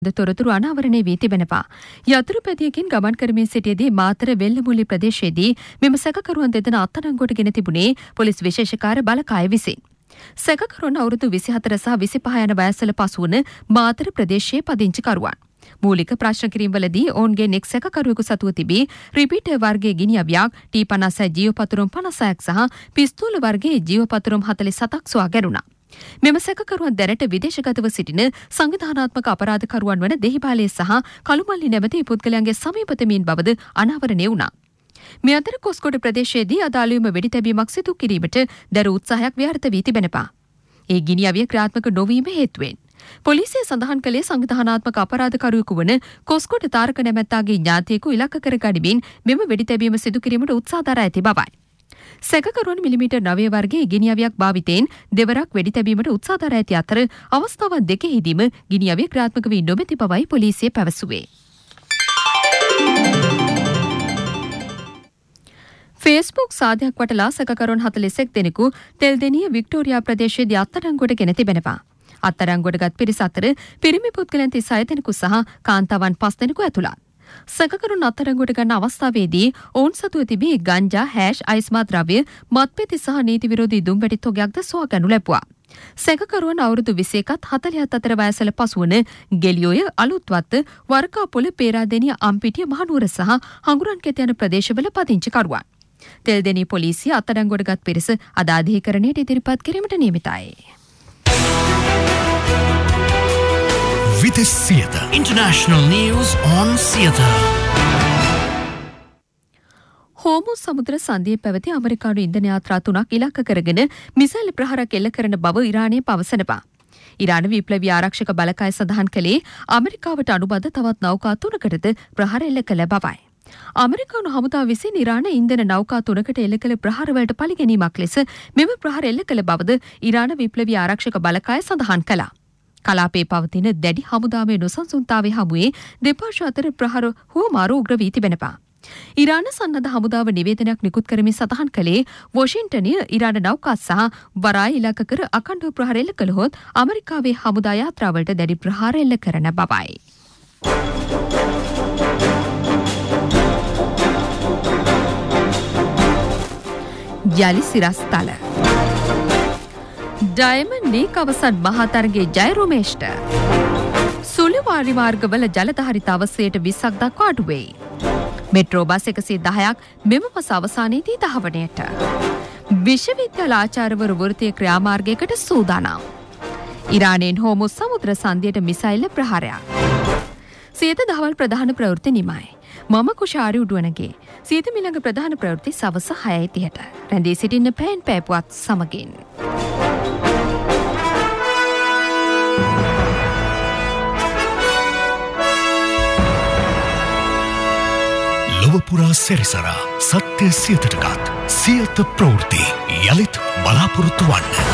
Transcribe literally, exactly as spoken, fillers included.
තොරතුරු අනාවරණය වී තිබෙනවා. යතුරුපැදියකින් ගමන් කරමින් සිටියේදී මාතර වෙල්ලමුල්ලි ප්‍රදේශයේදී මෙම සැකකරුවන් දෙදෙනා අත්අඩංගුවට ගෙන තිබුණේ පොලිස් විශේෂකාර බලකාය විසින්. සැකකරුවන් අවුරුදු විසිහතර සහ විසිපහ යන වයස්වල පසු වන මාතර ප්‍රදේශයේ පදිංචිකරුවන්. මූලික ප්‍රශ්න කිරීම්වලදී ඔවුන්ගේ එක් සැකකරුවෙකු සතුව තිබී රිපීටර් වර්ගයේ ගිනි අවියක් ටී පනස් ජීවපතුරුම් පනසයක් සහ පිස්තෝල වර්ගයේ ජීවපතුරුම් හතළිස් හතක් සොයා ගැනුණා. මෙම සැකකරුවන් දැනට විදේශගතව සිටින සංවිධානාත්මක අපරාධකරුවන් වන දෙහිපාලේ සහ කළුමල්ලි නැමැති පුද්ගලයන්ගේ සමීපතමීන් බවද අනාවරණය වුණා. මේ අතර කොස්කොඩ ප්‍රදේශයේදී අදාළවීම වෙඩි තැබීමක් සිදු කිරීමට දරු උත්සාහයක් ව්‍යාර්ථ වී තිබෙනවා. ඒ ගිනි අවිය ක්‍රියාත්මක නොවීම හේතුවෙන් පොලිසිය සඳහන් කළේ සංවිධානාත්මක අපරාධකරුවෙකු වන කොස්කොඩ තාරක නැමැත්තාගේ ඥාතියෙකු ඉලක්ක කර ගනිමින් මෙම වෙඩි තැබීම සිදු කිරීමට උත්සාහ දරා ඇති බවයි. සැකකරුවන් මිලිමීටර් නවය වර්ගයේ ගිනි අවියක් භාවිතයෙන් දෙවරක් වෙඩි තැබීමට උත්සාහ දරා ඇති අතර අවස්ථාවන් දෙකෙහිදීම ගිනි අවිය ක්‍රියාත්මක වී නොමැති බවයි පොලිසිය පැවසුවේ. ෆේස්බුක් සාධයක් වටලා සැකකරුවන් හතළිසක් දෙනෙකු තෙල්දෙනිය වික්ටෝරියා ප්‍රදේශයේදී අත්අඩංගුවට ගෙන තිබෙනවා. අත්අඩංගුවටගත් පිරිස අතර පිරිමි පුද්ගලයන් තිස්හය දෙනෙකු සහ කාන්තාවන් පස් දෙනෙකු ඇතුළත්. සැකකරුන් අත්අඩංගුවට ගන්න අවස්ථාවේදී ඔවුන් සතුව තිබී ගංජා, හැෂ්, අයිස්මා ද්‍රව්‍ය, මත්පැති සහ නීති විරෝධී දුම්වැටි තොගයක්ද සොයාගනු ලැබුවා. සැකකරුවන් අවුරුදු විසිඑකත් හතළිහත් අතර වයසල පසු වන ගෙලියෝය, අලුත්වත්ත, වරකාපොළ, පේරාදෙණිය, අම්පිටිය, මහනුවර සහ හඟුරන්කෙත යන ප්‍රදේශවල පදිංචිකරුවන්. තෙල්දෙණිය පොලිසිය අත්අඩංගුවටගත් පිරිස අද අධිකරණයට ඉදිරිපත් කිරීමට නියමිතයි. Vides Theatre. International news on theatre. හෝමු සමුද්‍ර සන්ධියේ පැවති ඇමරිකානු ඉන්ධන යාත්‍රා තුනක් ඉලක්ක කරගෙන මිසයිල් ප්‍රහාරයක් එල්ල කරන බව ඉරානය පවසනවා. ඉරාන විප්ලවීය ආරක්ෂක බලකාය සඳහන් කළේ ඇමරිකාවට අනුබද්ධ තවත් නෞකා තුනකටද ප්‍රහාර එල්ල කළ බවයි. ඇමරිකානු හමුදාව විසින් ඉරාන ඉන්ධන නෞකා තුනකට එල්ල කළ ප්‍රහාරවලට පරිගැනීමක් ලෙස මෙම ප්‍රහාර එල්ල කළ බවද ඉරාන විප්ලවීය ආරක්ෂක බලකාය සඳහන් කළා. කලාපයේ පවතින දැඩි හමුදාමය නොසන්සුන්තාවේ හමුවේ දෙපාර්ශ්ව අතර ප්‍රහාර හුවමාරු උග්‍ර වී තිබෙනවා. ඉරාන සන්නද්ධ හමුදාව නිවේදනයක් නිකුත් කරමින් සඳහන් කළේ වොෂින්ටනය ඉරාන නෞකා සහ වරාය ඉලක්ක කර අඛණ්ඩව ප්‍රහාර එල්ල කළහොත් ඇමරිකාවේ හමුදා යාත්‍රාවලට දැඩි ප්‍රහාර එල්ල කරන බවයි. යලි සිරස්තල ඩයමන්ඩ් ලීග් අවසන් මහතරගේ ජය රොමේෂ්ට සුළු වාරි මාර්ගවල ජලධාරිත අවසයට විස්සක් දක්වා අඩු වෙයි. මෙට්‍රෝ බස් එකසිය දහයක් මෙම මාස අවසානයේදී දහවනයට. විශ්වවිද්‍යාල ආචාර්යවරු වෘත්තීය ක්‍රියාමාර්ගයකට සූදානම්. ඉරානයෙන් හෝමුස් සමුද්‍ර සන්ධියට මිසයිල් ප්‍රහාරයක්. සියත දහවල් ප්‍රධාන ප්‍රවෘත්ති නිමයි. මම කුෂාරි උඩුවනගේ. සියත මිළඟ ප්‍රධාන ප්‍රවෘත්ති සවස හයයි තිහට. රැඳී සිටින්න පෑන් පෑපුවත් සමගින්. ලොවපුරා සැරිසරා සත්‍ය සියතටගත් සියත ප්‍රවෘත්ති යළිත් බලාපොරොත්තු වන්න.